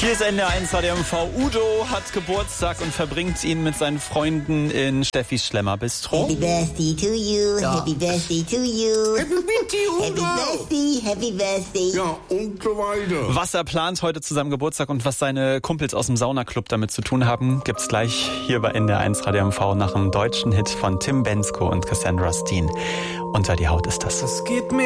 Hier ist NDR1 HDMV. Udo hat Geburtstag und verbringt ihn mit seinen Freunden in Steffis Schlemmer Bistro. Happy birthday to you, Ja. happy birthday to you. Happy birthday, Udo. Happy birthday. Ja, und so weiter. Was er plant heute zu seinem Geburtstag und was seine Kumpels aus dem Saunaclub damit zu tun haben, gibt's gleich hier bei NDR1 HDMV nach einem deutschen Hit von Tim Bendzko und Cassandra Steen. Unter die Haut ist das. Es geht mir